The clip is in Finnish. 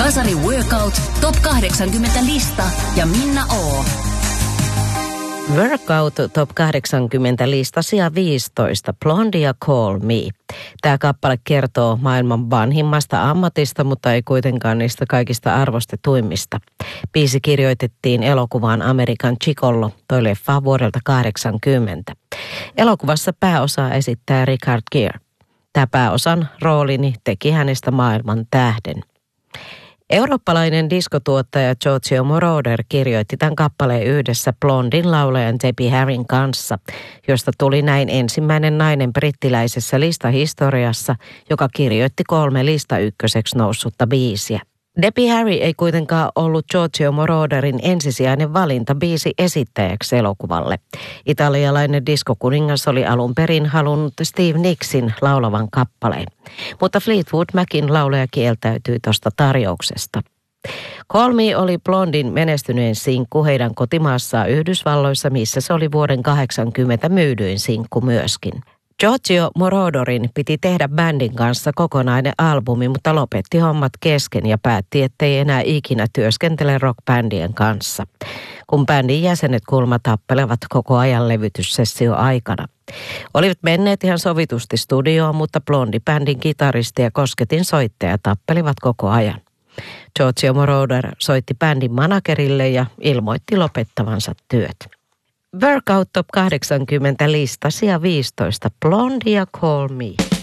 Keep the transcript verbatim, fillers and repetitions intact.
Kasari Workout Top kahdeksankymmentä lista ja Minna O. Workout Top kahdeksankymmentä lista sija viisitoista, Blondie Call Me. Tämä kappale kertoo maailman vanhimmasta ammatista, mutta ei kuitenkaan niistä kaikista arvostetuimmista. Biisi kirjoitettiin elokuvaan American Gigolo, toi leffa vuodelta kahdeksankymmentä. Elokuvassa pääosaa esittää Richard Gere. Tämä pääosan roolini teki hänestä maailman tähden. Eurooppalainen diskotuottaja Giorgio Moroder kirjoitti tämän kappaleen yhdessä Blondin laulajan Debbie Harryn kanssa, josta tuli näin ensimmäinen nainen brittiläisessä listahistoriassa, joka kirjoitti kolme lista ykköseksi noussutta biisiä. Debbie Harry ei kuitenkaan ollut Giorgio Moroderin ensisijainen valinta biisi esittäjäksi elokuvalle. Italialainen diskokuningas oli alun perin halunnut Steve Nicksin laulavan kappaleen, mutta Fleetwood Macin laulaja kieltäytyi tuosta tarjouksesta. Call Me oli Blondin menestyneen sinkku heidän kotimaassaan Yhdysvalloissa, missä se oli vuoden kahdeksankymmentä myydyin sinkku myöskin. Giorgio Moroderin piti tehdä bändin kanssa kokonainen albumi, mutta lopetti hommat kesken ja päätti, ettei enää ikinä työskentele rockbändien kanssa, kun bändin jäsenet kulma tappelevat koko ajan levytyssessio aikana. Olivat menneet ihan sovitusti studioon, mutta Blondie-bändin kitaristi ja kosketin soittaja tappelivat koko ajan. Giorgio Moroder soitti bändin managerille ja ilmoitti lopettavansa työt. Workout Top kahdeksankymmentä lista sija viisitoista, Blondie Call Me.